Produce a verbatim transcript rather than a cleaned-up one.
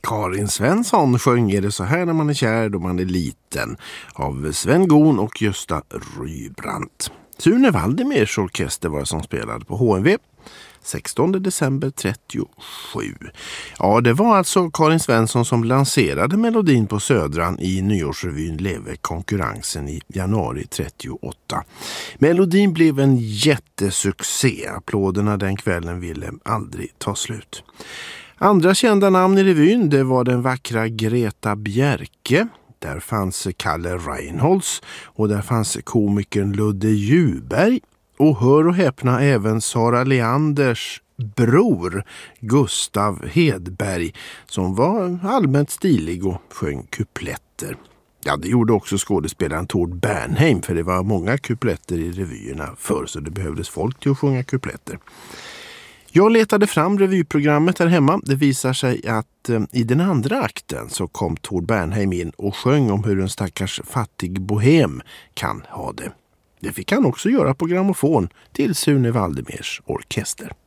Karin Svensson sjöng Är det så här när man är kär då man är liten av Sven Gohn och Gösta Rybrandt. Sune Waldemirs orkester var det som spelade på H M V sextonde december trettiosju. Ja, det var alltså Karin Svensson som lanserade melodin på Södran i nyårsrevyn Leve konkurrensen i januari trettioåtta. Melodin blev en jättesuccé. Applåderna den kvällen ville aldrig ta slut. Andra kända namn i revyn, det var den vackra Greta Bjerke. Där fanns Kalle Reinholds och där fanns komikern Ludde Djurberg. Och hör och häpna även Sara Leanders bror Gustav Hedberg som var allmänt stilig och sjöng kupletter. Ja, det gjorde också skådespelaren Tord Bernheim, för det var många kupletter i revyerna förr så det behövdes folk till att sjunga kupletter. Jag letade fram revyprogrammet här hemma. Det visar sig att eh, i den andra akten så kom Tord Bernheim in och sjöng om hur en stackars fattig bohem kan ha det. Det fick han också göra på grammofon till Sune Waldemirs orkester.